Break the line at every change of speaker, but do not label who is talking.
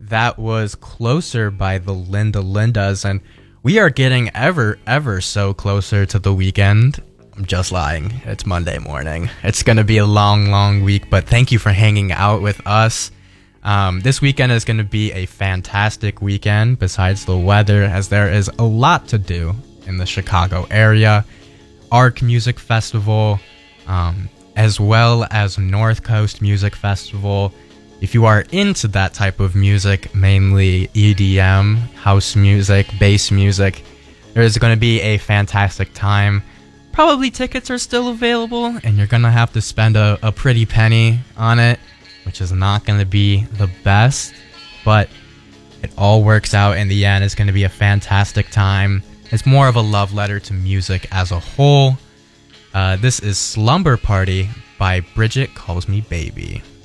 That was Closer by the Linda Lindas, and we are getting ever so closer to the weekend. I'm just lying. It's Monday morning. It's going to be a long week, but thank you for hanging out with us. This weekend is going to be a fantastic weekend besides the weather, as there is a lot to do in the Chicago area. ARC Music Festival, as well as North Coast Music Festival. If you are into that type of music, mainly EDM, house music, bass music, there is going to be a fantastic time. Probably tickets are still available, and you're going to have to spend a pretty penny on it, which is not going to be the best, but it all works out in the end. It's going to be a fantastic time. It's more of a love letter to music as a whole. This is Slumber Party by Bridget Calls Me Baby.